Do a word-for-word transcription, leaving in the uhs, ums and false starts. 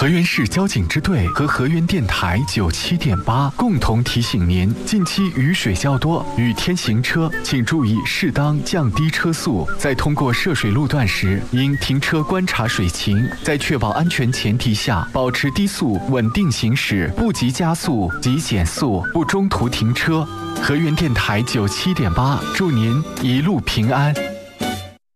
河源市交警支队和河源电台九七点八共同提醒您：近期雨水较多，雨天行车请注意适当降低车速。在通过涉水路段时，应停车观察水情，在确保安全前提下，保持低速稳定行驶，不急加速，急减速，不中途停车。河源电台九七点八，祝您一路平安。